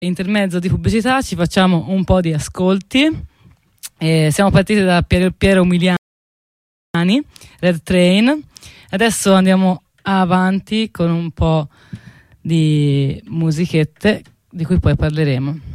intermezzo di pubblicità ci facciamo un po' di ascolti. Siamo partiti da Piero Umiliani, Red Train. Adesso andiamo avanti con un po' di musichette di cui poi parleremo.